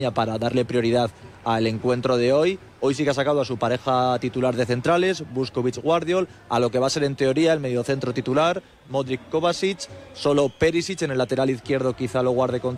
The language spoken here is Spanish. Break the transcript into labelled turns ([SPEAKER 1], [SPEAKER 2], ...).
[SPEAKER 1] para darle prioridad al encuentro de hoy. Hoy sí que ha sacado a su pareja titular de centrales, Busquets-Guardiol, a lo que va a ser en teoría el mediocentro titular, Modric-Kovacic, solo Perisic en el lateral izquierdo quizá lo guarde con